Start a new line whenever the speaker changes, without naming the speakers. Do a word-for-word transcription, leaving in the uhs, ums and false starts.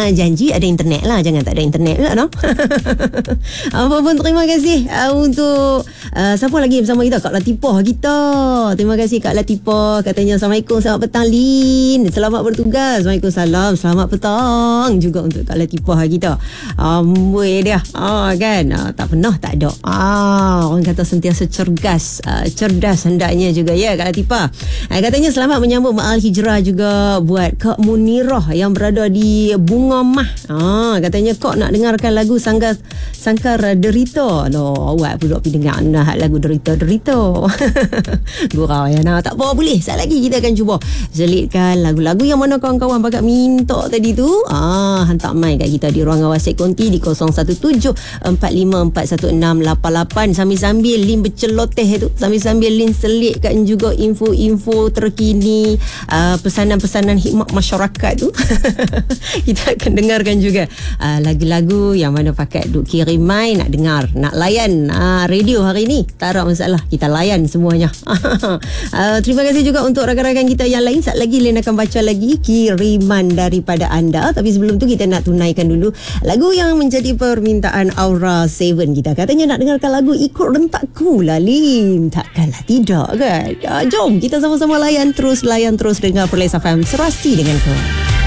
uh, janji ada internet lah. Jangan tak ada internet pula, no? Apa pun terima kasih uh, untuk uh, siapa lagi bersama kita? Kak Latifah kita. Terima kasih Kak Latifah. Katanya Assalamualaikum, selamat petang Lin. Selamat bertugas. Waalaikumsalam. Selamat petang juga untuk Kak Latifah kita. Amboi dia. Ah kan. Ah, tak pernah tak ada. Ah orang kata sentiasa cergas, uh, cerdas hendaknya juga ya Kak Latifah. Ah, katanya selamat menyambut Ma'al Hijrah juga buat Kak Munirah yang berada di Bunga Mah. Ah katanya kok nak dengarkan lagu Sangkar Sangkar Derita. Loh, awak pun pergi dengar nah lagu Derita-Derita. Gurau ya. Nah, tak apa boleh. Sekejap lagi kita akan cuba selitkan lagu-lagu yang mana kawan-kawan pakat minta tadi tu. Ah, hantar mai kat kita di ruangan WhatsApp konti di kosong satu tujuh empat lima empat satu enam lapan lapan. Sambil-sambil Lin berceloteh tu. Sambil-sambil Lin selitkan juga info-info terkini, uh, pesanan-pesanan hikmat masyarakat tu. Kita akan dengarkan juga uh, lagu-lagu yang mana pakat duk kirim mai nak dengar, nak layan uh, radio hari ni. Tak ada masalah, kita layan semuanya. uh, terima kasih juga untuk rakan-rakan kita yang lain. Sekejap lagi Lin akan baca lagi kiriman daripada anda. Tapi sebelum tu kita nak tunaikan dulu lagu yang menjadi permintaan Aura tujuh. Kita katanya nak dengarkan lagu Ikut Rentakku lah Lin. Takkanlah tidak kan? Uh, jom kita sama-sama layan terus, layan terus dengar Perlis F M Serasi dengan kau.